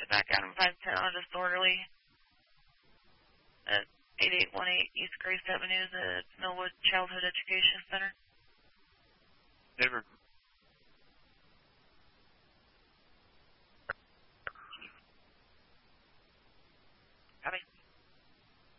back Adam 510 on a disorderly at 8818 East Grace Avenue, the Millwood Childhood Education Center. Never